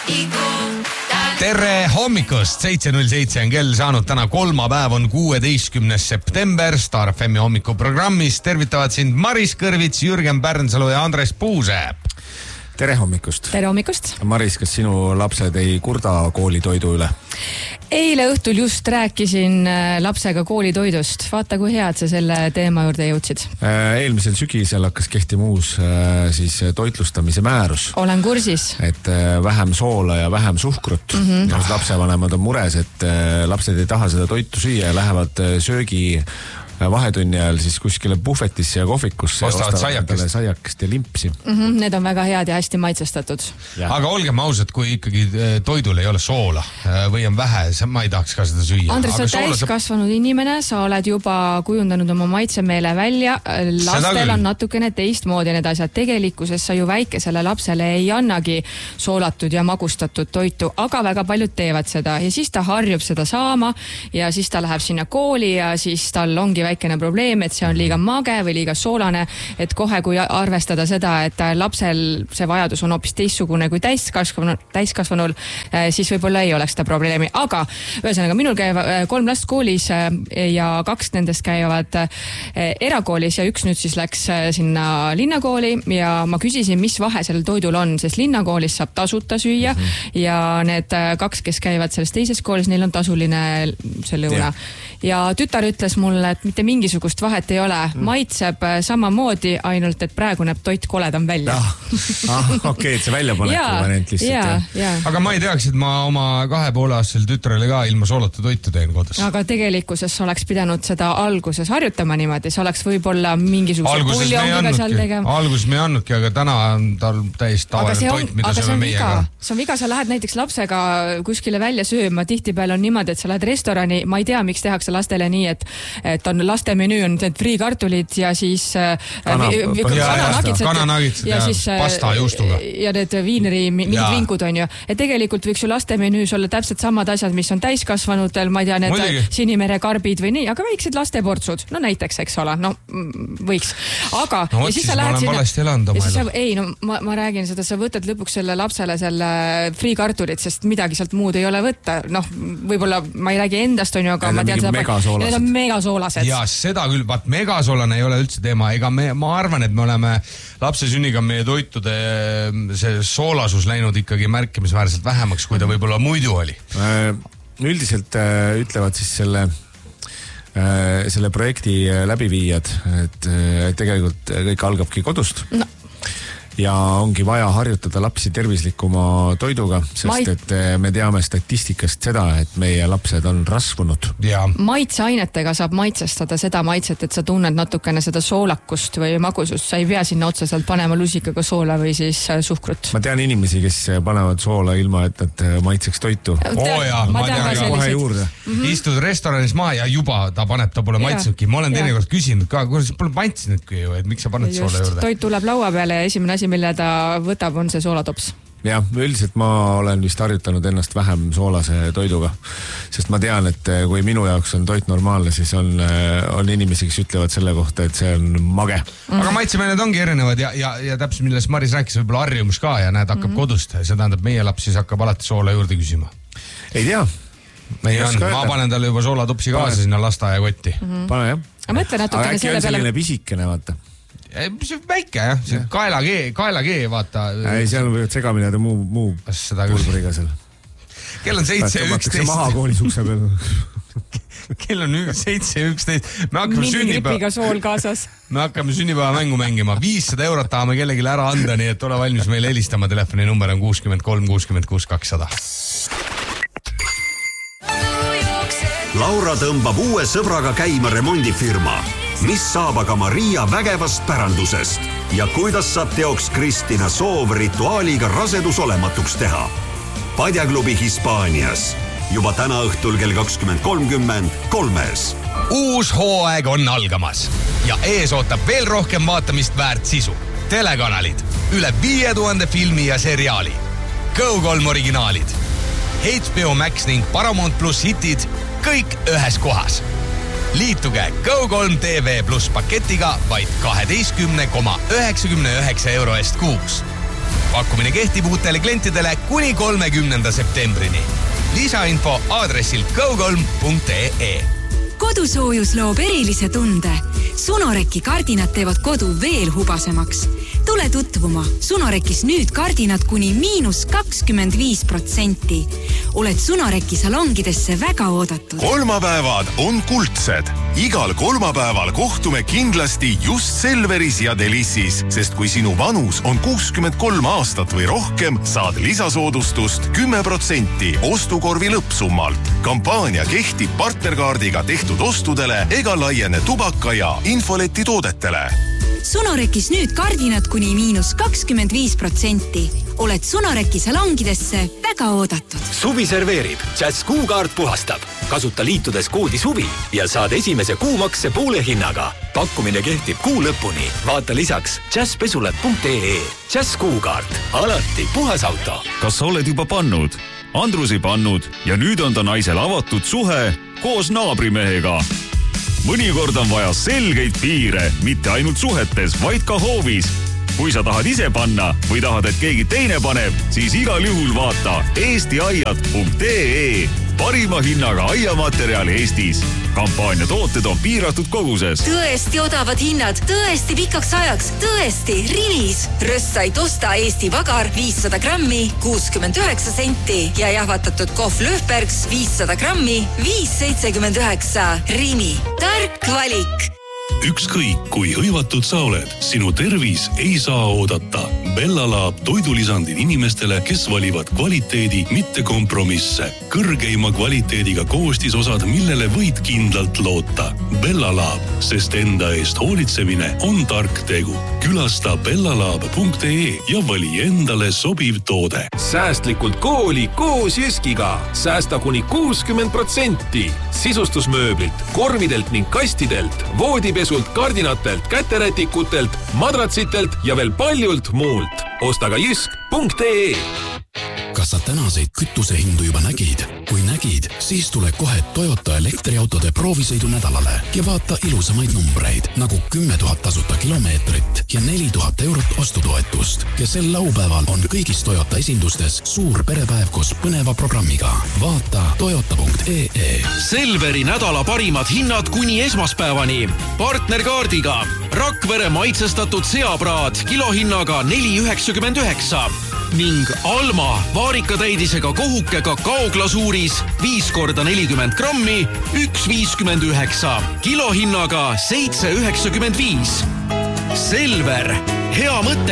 Tere hommikust, 7.07 on kell saanud täna kolmapäev on 16. september. Star FMi hommikuprogrammis tervitavad sind Maris Kõrvits, Jürgen Pärnsalu ja Andres Puusepp. Tere hommikust. Tere hommikust. Maris, kas sinu lapsed ei kurda koolitoidu üle? Eile õhtul just rääkisin lapsega koolitoidust. Vaata, kui head sa selle teema juurde jõudsid. Eelmisel sügisel hakkas kehtima uus siis toitlustamise määrus. Olen kursis. Et vähem soola ja vähem suhkrut. Ja lapsevanemad on mures, et lapsed ei taha seda toitu süüa ja lähevad söögi vahetunni ajal siis kuskile puhvetisse ja kohvikusse. Ostavad saiakest ja limpsi. Need on väga head ja hästi maitsestatud. Ja. Aga olgem ausad, kui ikkagi toidul ei ole soola või on vähe, ma ei tahaks ka seda süüa. Andres, sa oled täiskasvanud inimene, sa oled juba kujundanud oma maitsemeele välja. Lastel on natukene teistmoodi need asjad. Tegelikkuses sa ju väikesele lapsele ei annagi soolatud ja magustatud toitu, aga väga paljud teevad seda ja siis ta harjub seda saama ja siis ta läheb sinna kooli ja siis tal ongi väikene probleem, et see on liiga mage või liiga soolane, et kohe kui arvestada seda, et lapsel see vajadus on hoopis teistsugune kui täiskasvanul, siis võib-olla ei oleks seda probleemi. Aga ühesõnaga, minul käib 3 last koolis ja 2 nendest käivad erakoolis ja 1 nüüd siis läks sinna linnakooli ja ma küsisin, mis vahe sellel toidul on, sest linnakoolis saab tasuta süüa ja need 2, kes käivad selles teises koolis, neil on tasuline see lõuna. Ja tütar ütles mulle, et mitte mingisugust vahet ei ole. Maitseb samamoodi, ainult et praegu näeb toit koledam välja. Okei, et see väljapaneku variant lihtsalt. Ja. Aga ma ei teaks, et ma oma 2,5-aastasel tütrele ka ilma soolata toitu teen kodus. Aga tegelikkuses oleks pidanud seda alguses harjutama niimoodi. See oleks võib-olla mingisuguse puljongiga seal tegema. Alguses me ei annudki, aga täna on tal täiesti tavaline toit, mida sööme meiega. See on viga, sa lähed näiteks lapsega kuskile välja sööma. Tihtipeale on niimoodi, et sa lähed restorani. Ma ei tea, miks tehakse lastele nii, et on laste menüü on need friikartulid ja siis kananagitsed ja siis pasta juustuga. Ja need viineri mingid vinkud on ju. Et tegelikult võiks ju laste menüüs olla täpselt samad asjad, mis on täiskasvanutel, ma ei tea, need sinimere karbid või nii, aga väiksed lasteportsud. No näiteks, eks ole, no võiks. Aga no, ja siis sa lähed sinna. Ei, no ma räägin seda, sa võtad lõpuks selle lapsele selle friikartulit, sest midagi sealt muud ei ole võtta. Noh, võib-olla ma ei räägi endast on ju, aga ma tean seda. Need on megasoolased. Ja seda küll, vaat megasoolane ei ole üldse teema. Ega ma arvan, et me oleme lapse sünniga meie toitude see soolasus läinud ikkagi märkimisväärselt vähemaks, kui ta võib-olla muidu oli. Üldiselt ütlevad siis selle projekti läbiviijad, et tegelikult kõik algabki kodust. No. Ja ongi vaja harjutada lapsi tervislikuma toiduga, sest et me teame statistikast seda, et meie lapsed on rasvunud. Ja. Maitseainetega saab maitsestada seda maitset, et sa tunned natukene seda soolakust või magusust. Sa ei pea sinna otseselt panema lusikaga soola või siis suhkrut. Ma tean inimesi, kes panevad soola ilma, et nad maitseks toitu. Ma tean ka kohe juurde. Istud restoranis maha ja juba ta pole maitsunudki. Ma olen teinekord küsinud ka, kuidas pole maitsinudki ju, et miks sa paned soola juurde? Toit tuleb laua peale ja esimene asi, mille ta võtab, on see soolatops. Ja, üldiselt ma olen vist harjutanud ennast vähem soolase toiduga, sest ma tean, et kui minu jaoks on toit normaalne, siis on inimesi, kes ütlevad selle kohta, et see on mage. Aga maitsemeeled ongi erinevad ja täpselt millest Maris rääkis, võib-olla harjumus ka ja näed, hakkab kodust. See tähendab, meie laps siis hakkab alati soola juurde küsima. Ei tea. Ma panen talle juba soolatopsi kaasa sinna lasteaia kotti. Pane jah. Aga mõtle natukene selle peale. Aga äkki on selline pisikene, vaata. See on väike jah, see kaelakee, vaata. Ei, seal võivad segamine ja muu pulburiga seal. Kell on 7:11. Tõmmatakse maha koolisukse peal. Kell on 7:11. Mingi gripiga sool kaasas. Me hakkame sünnipäeva mängu mängima. 500 eurot tahame kellegile ära anda, nii et ole valmis meile helistama. Telefoni number on 63 66 200. Laura tõmbab uue sõbraga käima remondifirma. Mis saab aga Maria vägevast pärandusest ja kuidas saab teoks Kristina soov rituaaliga rasedus olematuks teha? Padjaklubi Hispaanias. Juba täna õhtul kell 20.30 3. Uus hooaeg on algamas ja ees ootab veel rohkem vaatamist väärt sisu. Telekanalid, üle 5000 filmi ja seriaali. Go3 originaalid, HBO Max ning Paramount Plus hitid, kõik ühes kohas. Liituge Go3 TV Plus paketiga vaid 12,99 euro eest kuus. Pakkumine kehtib uutele klientidele kuni 30. septembrini. Lisainfo aadressil go3.ee. Kodusoojus loob erilise tunde. Sunoreki kardinad teevad kodu veel hubasemaks. Tule tutvuma. Sunorekis nüüd kardinad kuni -25%. Oled Sunoreki salongidesse väga oodatud. Kolmapäevad on kuldsed. Igal kolmapäeval kohtume kindlasti just Selveris ja Delissis, sest kui sinu vanus on 63 aastat või rohkem, saad lisasoodustust 10% ostukorvi lõppsummalt. Kampaania kehtib partnerkaardiga tehtud ostudele ega laiene tubaka ja infoleti toodetele. Sunorekis nüüd kardinad kuni -25%. Oled Sunoreki salongidesse väga oodatud. Suvi serveerib. Jazz kuukaart puhastab. Kasuta liitudes koodi suvi ja saad esimese kuumakse poole hinnaga. Pakkumine kehtib kuu lõpuni. Vaata lisaks jazzpesulat.ee. Jazz kuukaart. Alati puhas auto. Kas sa oled juba pannud? Andrus ei pannud ja nüüd on ta naisel avatud suhe koos naabrimehega. Mõnikord on vaja selgeid piire, mitte ainult suhetes, vaid ka hoovis. Kui sa tahad ise panna või tahad, et keegi teine paneb, siis igal juhul vaata eestiaiad.ee. Parima hinnaga aiamaterjali Eestis. Kampaania tooted on piiratud koguses. Tõesti odavad hinnad, tõesti pikaks ajaks, tõesti Rinis. Rössaid osta Eesti Vagar 500 grammi 69 senti ja jahvatatud kohv Löfbergs 500 grammi 5,79. Rimi. Tark valik. Ükskõik kui hõivatud sa oled, sinu tervis ei saa oodata. Bellalaab toidulisandid inimestele, kes valivad kvaliteedi, mitte kompromisse. Kõrgeima kvaliteediga koostisosad, millele võid kindlalt loota. Bellalaab, sest enda eest hoolitsemine on tark tegu. Külasta bellalaab.ee ja vali endale sobiv toode. Säästlikult kooli koos Jyskiga. Säästa kuni 60%. Sisustusmööblilt, korvidelt ning kastidelt, voodipesult, kardinatelt, käterätikutelt, madratsitelt ja veel paljult muult. Osta ka jysk.ee. Kas sa tänaseid kütusehindu juba nägid? Kui nägid, siis tule kohe Toyota elektriautode proovisõidu nädalale ja vaata ilusamaid numbreid, nagu 10 000 tasuta kilomeetrit ja 4 000 eurot ostutoetust. Ja sel laupäeval on kõigis Toyota esindustes suur perepäev koos põneva programmiga. Vaata toyota.ee. Selveri nädala parimad hinnad kuni esmaspäevani. Partnerkaardiga. Rakvere maitsestatud seapraad kilohinnaga 4,99 ning Alma vaarikatäidisega kohuke kakaoglasuuris 5x40 grammi 1,59 kilohinnaga 7,95. Selver, hea mõte.